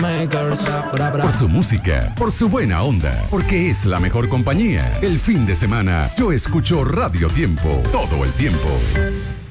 makers. Por su música, por su buena onda, porque es la mejor compañía. El fin de semana yo escucho Radio Tiempo todo el tiempo.